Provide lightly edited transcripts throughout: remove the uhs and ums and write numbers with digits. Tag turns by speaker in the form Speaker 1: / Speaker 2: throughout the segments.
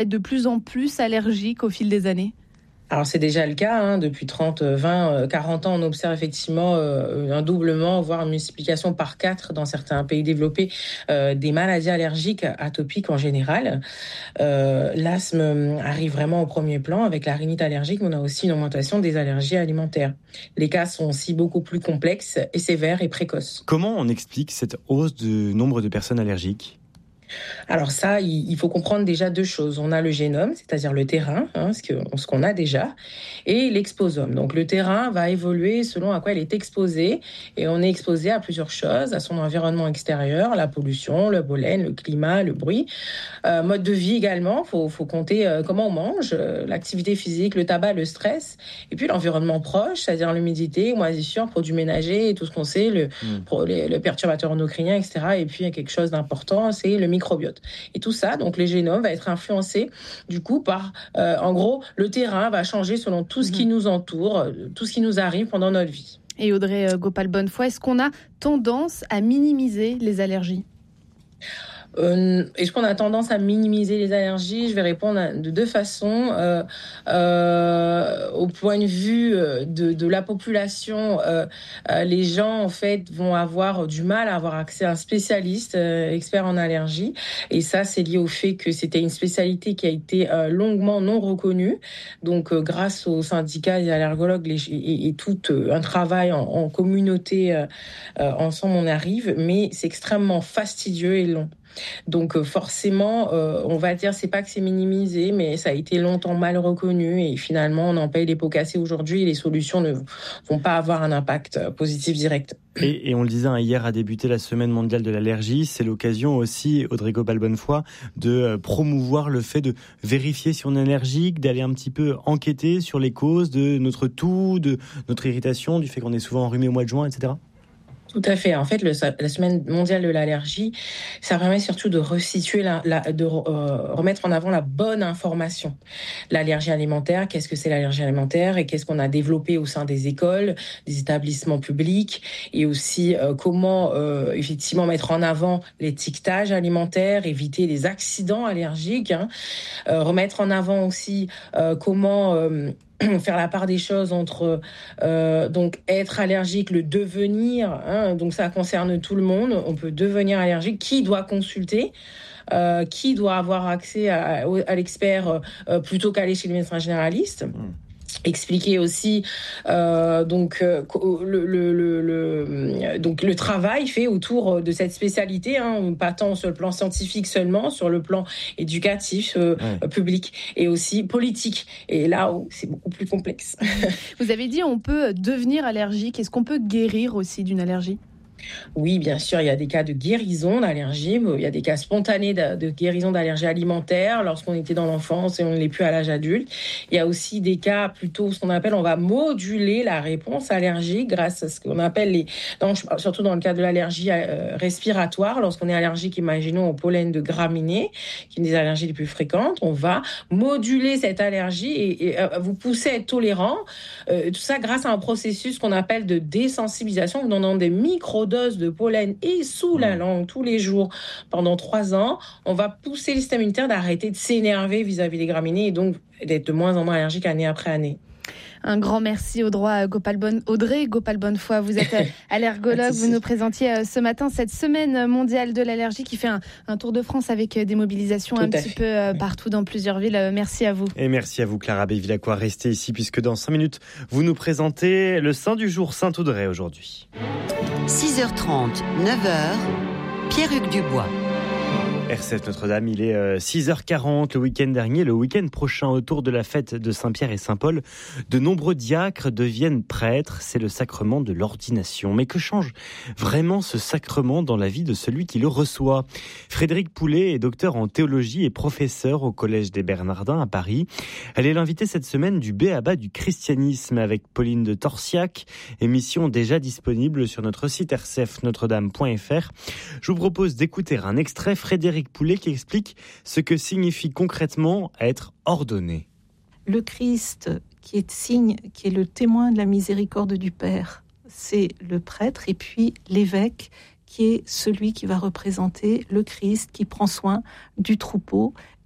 Speaker 1: de plus en plus allergiques au fil des années?
Speaker 2: Alors c'est déjà le cas, depuis 30, 20, 40 ans, on observe effectivement un doublement, voire une multiplication par 4 dans certains pays développés des maladies allergiques atopiques en général. L'asthme arrive vraiment au premier plan avec la rhinite allergique, mais on a aussi une augmentation des allergies alimentaires. Les cas sont aussi beaucoup plus complexes et sévères et précoces.
Speaker 3: Comment on explique cette hausse du nombre de personnes allergiques ?
Speaker 2: Alors ça, il faut comprendre déjà deux choses. On a le génome, c'est-à-dire le terrain, ce qu'on a déjà, et l'exposome. Donc le terrain va évoluer selon à quoi il est exposé, et on est exposé à plusieurs choses, à son environnement extérieur, la pollution, le pollen, le climat, le bruit. Mode de vie également, faut compter comment on mange, l'activité physique, le tabac, le stress, et puis l'environnement proche, c'est-à-dire l'humidité, moisissure, produits ménagers, et tout ce qu'on sait, le perturbateur endocrinien, etc. Et puis il y a quelque chose d'important, c'est le microbiote. Et tout ça, donc les génomes, va être influencé du coup par, en gros, le terrain va changer selon tout ce qui nous entoure, tout ce qui nous arrive pendant notre vie.
Speaker 1: Et Audrey Gopal-Bonnefoy, est-ce qu'on a tendance à minimiser les allergies ?
Speaker 2: Est-ce qu'on a tendance à minimiser les allergies ? Je vais répondre de deux façons. Au point de vue de la population, les gens en fait vont avoir du mal à avoir accès à un spécialiste expert en allergie. Et ça, c'est lié au fait que c'était une spécialité qui a été longuement non reconnue. Donc, grâce aux syndicats des allergologues et tout un travail en communauté, ensemble, on arrive. Mais c'est extrêmement fastidieux et long. Donc forcément, on va dire, c'est pas que c'est minimisé, mais ça a été longtemps mal reconnu et finalement on en paye les pots cassés aujourd'hui et les solutions ne vont pas avoir un impact positif direct.
Speaker 3: Et on le disait, hier a débuté la semaine mondiale de l'allergie. C'est l'occasion aussi, Audrey Gopal-Bonnefoy, de promouvoir le fait de vérifier si on est allergique, d'aller un petit peu enquêter sur les causes de notre toux, de notre irritation, du fait qu'on est souvent enrhumé au mois de juin, etc.
Speaker 2: Tout à fait. En fait, la semaine mondiale de l'allergie, ça permet surtout de resituer, remettre en avant la bonne information. L'allergie alimentaire, qu'est-ce que c'est l'allergie alimentaire et qu'est-ce qu'on a développé au sein des écoles, des établissements publics, et aussi comment effectivement mettre en avant l'étiquetage alimentaire, éviter les accidents allergiques, remettre en avant aussi comment faire la part des choses entre donc être allergique, le devenir, donc ça concerne tout le monde. On peut devenir allergique. Qui doit consulter ? Qui doit avoir accès à l'expert plutôt qu'aller chez le médecin généraliste ? Expliquer aussi donc le travail fait autour de cette spécialité, pas tant sur le plan scientifique seulement, sur le plan éducatif, public et aussi politique. Et là où c'est beaucoup plus complexe.
Speaker 1: Vous avez dit on peut devenir allergique. Est-ce qu'on peut guérir aussi d'une allergie ?
Speaker 2: Oui, bien sûr, il y a des cas de guérison d'allergie, il y a des cas spontanés de guérison d'allergie alimentaire lorsqu'on était dans l'enfance et on ne l'est plus à l'âge adulte. Il y a aussi des cas plutôt, ce qu'on appelle, on va moduler la réponse allergique grâce à ce qu'on appelle surtout dans le cas de l'allergie respiratoire, lorsqu'on est allergique, imaginons, au pollen de graminées, qui est une des allergies les plus fréquentes, on va moduler cette allergie et vous pousser à être tolérant. Tout ça grâce à un processus qu'on appelle de désensibilisation, où on donne des microdoses de pollen et sous la langue tous les jours pendant 3 ans. On va pousser le système immunitaire d'arrêter de s'énerver vis-à-vis des graminées et donc d'être de moins en moins allergique année après année.
Speaker 1: Un grand merci Audrey Gopal-Bonnefoy. Vous êtes allergologue. Vous nous présentiez ce matin cette semaine mondiale de l'allergie qui fait un tour de France avec des mobilisations petit peu partout dans plusieurs villes. Merci à vous.
Speaker 3: Et merci à vous Clara Beil-Villacqua. Restez ici puisque dans 5 minutes, vous nous présentez le saint du jour, Saint Audrey aujourd'hui.
Speaker 4: 6h30, 9h, Pierre-Hugues Dubois.
Speaker 3: RCF Notre-Dame, il est 6h40 le week-end dernier. Le week-end prochain, autour de la fête de Saint-Pierre et Saint-Paul, de nombreux diacres deviennent prêtres. C'est le sacrement de l'ordination. Mais que change vraiment ce sacrement dans la vie de celui qui le reçoit ? Frédérique Poulet est docteur en théologie et professeur au Collège des Bernardins à Paris. Elle est l'invitée cette semaine du B.A.B.A. du christianisme avec Pauline de Torsiac, émission déjà disponible sur notre site rcfnotredame.fr. Je vous propose d'écouter un extrait. Frédérique Poulet qui explique ce que signifie concrètement être ordonné.
Speaker 5: Le Christ qui est signe, qui est le témoin de la miséricorde du Père, c'est le prêtre, et puis l'évêque qui est celui qui va représenter le Christ, qui prend soin du troupeau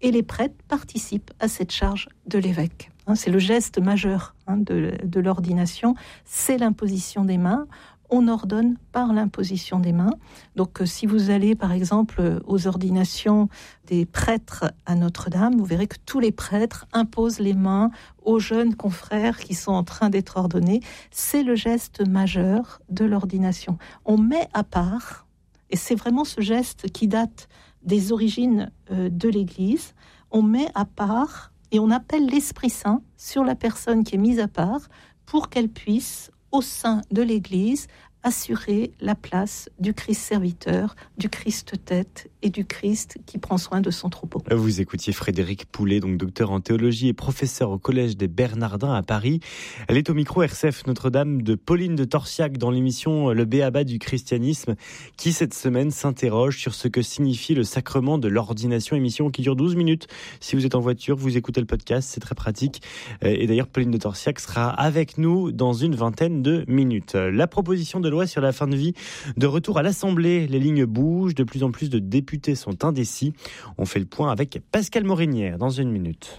Speaker 5: et les prêtres participent à cette charge de l'évêque. C'est le geste majeur de l'ordination, c'est l'imposition des mains. On ordonne par l'imposition des mains. Donc, si vous allez, par exemple, aux ordinations des prêtres à Notre-Dame, vous verrez que tous les prêtres imposent les mains aux jeunes confrères qui sont en train d'être ordonnés. C'est le geste majeur de l'ordination. On met à part, et c'est vraiment ce geste qui date des origines de l'Église, on met à part et on appelle l'Esprit Saint sur la personne qui est mise à part pour qu'elle puisse, au sein de l'Église, assurer la place du Christ serviteur, du Christ tête et du Christ qui prend soin de son troupeau.
Speaker 3: Vous écoutiez Frédéric Poulet, donc docteur en théologie et professeur au Collège des Bernardins à Paris. Elle est au micro RCF Notre-Dame de Pauline de Torsiac dans l'émission Le B.A.B.A. du christianisme qui cette semaine s'interroge sur ce que signifie le sacrement de l'ordination, émission qui dure 12 minutes. Si vous êtes en voiture, vous écoutez le podcast, c'est très pratique. Et d'ailleurs, Pauline de Torsiac sera avec nous dans une vingtaine de minutes. La proposition de loi sur la fin de vie de retour à l'Assemblée. Les lignes bougent, de plus en plus de députés sont indécis. On fait le point avec Pascale Morinière dans une minute.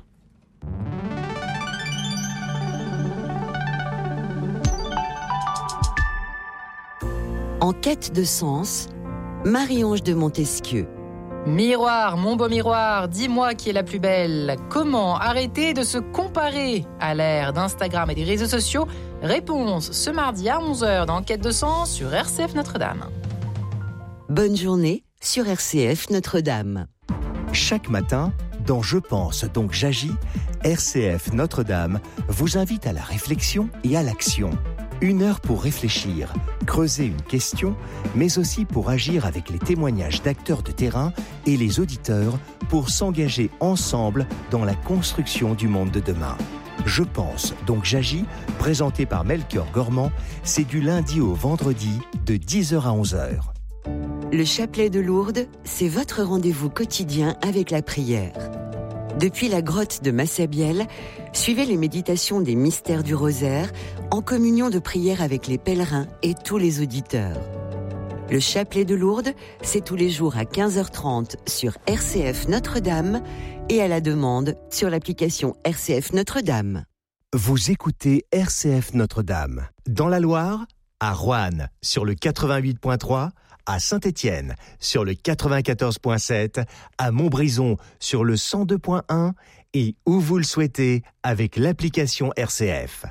Speaker 4: En quête de sens, Marie-Ange de Montesquieu.
Speaker 6: Miroir, mon beau miroir, dis-moi qui est la plus belle. Comment arrêter de se comparer à l'ère d'Instagram et des réseaux sociaux? Réponse ce mardi à 11h dans Quête de Sens sur RCF Notre-Dame.
Speaker 4: Bonne journée sur RCF Notre-Dame.
Speaker 7: Chaque matin, dans Je pense donc j'agis, RCF Notre-Dame vous invite à la réflexion et à l'action. 1 heure pour réfléchir, creuser une question, mais aussi pour agir avec les témoignages d'acteurs de terrain et les auditeurs pour s'engager ensemble dans la construction du monde de demain. Je pense donc j'agis, présenté par Melchior Gormand, c'est du lundi au vendredi de 10h à 11h.
Speaker 4: Le chapelet de Lourdes, c'est votre rendez-vous quotidien avec la prière. Depuis la grotte de Massabielle, suivez les méditations des mystères du rosaire en communion de prière avec les pèlerins et tous les auditeurs. Le chapelet de Lourdes, c'est tous les jours à 15h30 sur RCF Notre-Dame et à la demande sur l'application RCF Notre-Dame.
Speaker 7: Vous écoutez RCF Notre-Dame. Dans la Loire, à Roanne sur le 88.3, à Saint-Étienne sur le 94.7, à Montbrison sur le 102.1 et où vous le souhaitez avec l'application RCF.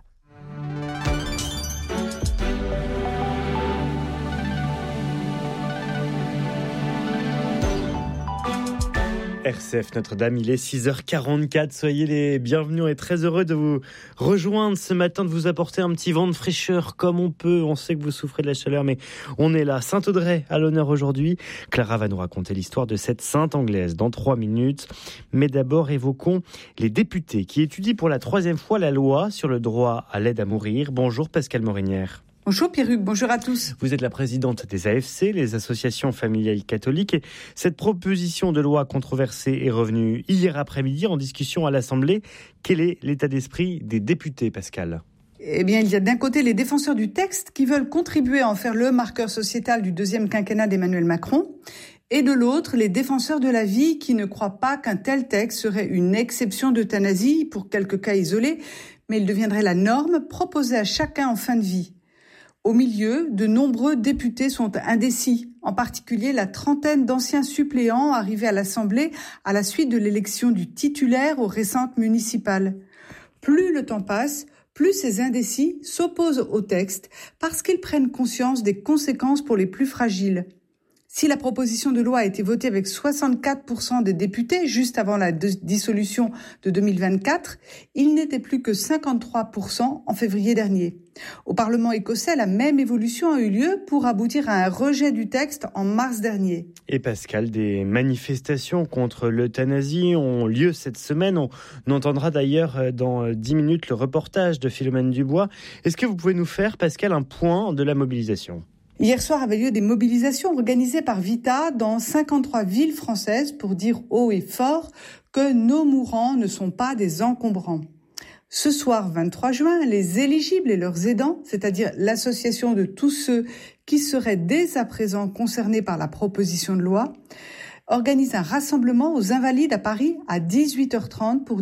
Speaker 3: RCF Notre-Dame, il est 6h44. Soyez les bienvenus. On est très heureux de vous rejoindre ce matin, de vous apporter un petit vent de fraîcheur comme on peut. On sait que vous souffrez de la chaleur, mais on est là. Saint-Audrey à l'honneur aujourd'hui. Clara va nous raconter l'histoire de cette sainte anglaise dans 3 minutes. Mais d'abord, évoquons les députés qui étudient pour la 3e fois la loi sur le droit à l'aide à mourir. Bonjour Pascale Morinière.
Speaker 8: Bonjour Pierruc, bonjour à tous.
Speaker 3: Vous êtes la présidente des AFC, les associations familiales catholiques. Et cette proposition de loi controversée est revenue hier après-midi en discussion à l'Assemblée. Quel est l'état d'esprit des députés, Pascal ?
Speaker 8: Eh bien, il y a d'un côté les défenseurs du texte qui veulent contribuer à en faire le marqueur sociétal du 2e quinquennat d'Emmanuel Macron. Et de l'autre, les défenseurs de la vie qui ne croient pas qu'un tel texte serait une exception d'euthanasie pour quelques cas isolés, mais il deviendrait la norme proposée à chacun en fin de vie. Au milieu, de nombreux députés sont indécis, en particulier la trentaine d'anciens suppléants arrivés à l'Assemblée à la suite de l'élection du titulaire aux récentes municipales. Plus le temps passe, plus ces indécis s'opposent au texte parce qu'ils prennent conscience des conséquences pour les plus fragiles. Si la proposition de loi a été votée avec 64% des députés juste avant la dissolution de 2024, il n'était plus que 53% en février dernier. Au Parlement écossais, la même évolution a eu lieu pour aboutir à un rejet du texte en mars dernier.
Speaker 3: Et Pascal, des manifestations contre l'euthanasie ont lieu cette semaine. On entendra d'ailleurs dans 10 minutes le reportage de Philomène Dubois. Est-ce que vous pouvez nous faire, Pascal, un point de la mobilisation ?
Speaker 8: Hier soir avaient lieu des mobilisations organisées par Vita dans 53 villes françaises pour dire haut et fort que nos mourants ne sont pas des encombrants. Ce soir 23 juin, les éligibles et leurs aidants, c'est-à-dire l'association de tous ceux qui seraient dès à présent concernés par la proposition de loi, organise un rassemblement aux Invalides à Paris à 18h30 pour